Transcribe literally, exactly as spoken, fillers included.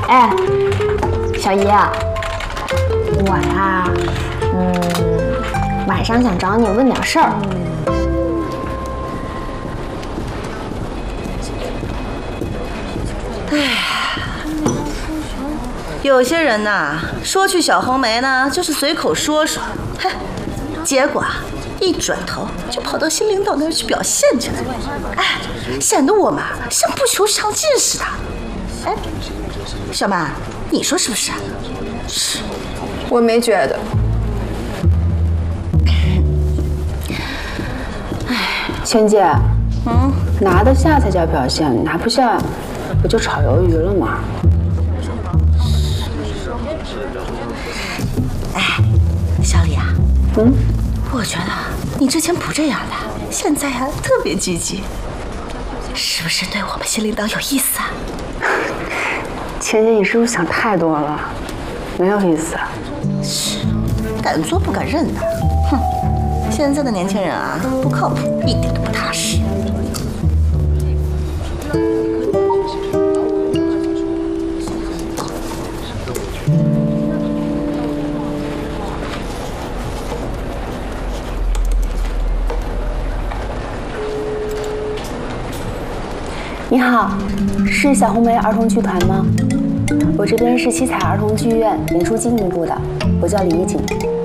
哎，小姨，我呀，嗯，晚上想找你问点事儿。 哎，有些人呐，说去小红梅呢，就是随口说说，嘿，结果啊，一转头就跑到新领导那儿去表现去了，哎，显得我嘛像不求上进似的。哎，小曼，你说是不是？是， 我没觉得。 哎，萱姐，嗯，拿得下才叫表现，拿不下不就炒鱿鱼了吗？ 哎，小李啊， 嗯， 我觉得你之前不这样的，现在呀、啊、特别积极，是不是对我们新领导有意思啊？ 芊姐，你是不是想太多了？没有意思。 是，敢做不敢认的。哼，现在的年轻人啊，不靠谱，一点都不踏实。 你好，是小红梅儿童剧团吗？我这边是七彩儿童剧院演出经营部的，我叫李一锦。